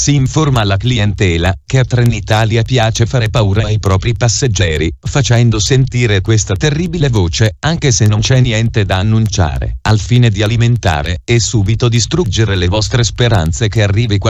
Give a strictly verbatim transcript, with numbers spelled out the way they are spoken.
Si informa la clientela che a Trenitalia piace fare paura ai propri passeggeri, facendo sentire questa terribile voce, anche se non c'è niente da annunciare, al fine di alimentare e subito distruggere le vostre speranze che arrivi qualcuno